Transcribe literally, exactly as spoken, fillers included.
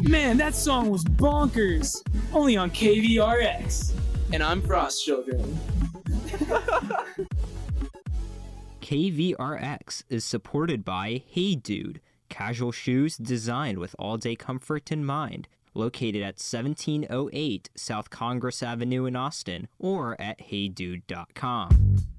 Man, that song was bonkers. Only on K V R X. And I'm Frost Children. K V R X is supported by Hey Dude, casual shoes designed with all-day comfort in mind. Located at seventeen oh eight South Congress Avenue in Austin, or at hey dude dot com.